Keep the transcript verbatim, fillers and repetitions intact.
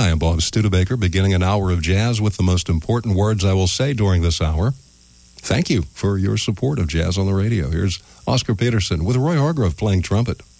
I am Bob Studebaker, beginning an hour of jazz with the most important words I will say during this hour. Thank you for your support of Jazz on the Radio. Here's Oscar Peterson with Roy Hargrove playing trumpet.